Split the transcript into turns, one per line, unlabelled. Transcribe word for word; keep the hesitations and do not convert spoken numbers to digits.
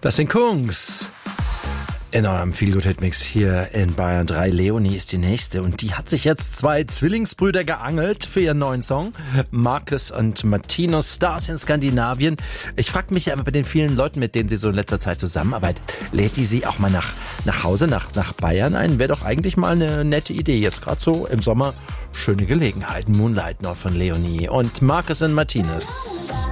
Das sind Kungs. In eurem Feelgood-Hitmix hier in Bayern drei. Leonie ist die nächste und die hat sich jetzt zwei Zwillingsbrüder geangelt für ihren neuen Song. Marcus und Martinus, Stars in Skandinavien. Ich frage mich ja immer bei den vielen Leuten, mit denen sie so in letzter Zeit zusammenarbeitet, lädt die sie auch mal nach, nach Hause, nach, nach Bayern ein? Wäre doch eigentlich mal eine nette Idee. Jetzt gerade so im Sommer. Schöne Gelegenheit. Moonlight noch von Leonie und Marcus und Martinus.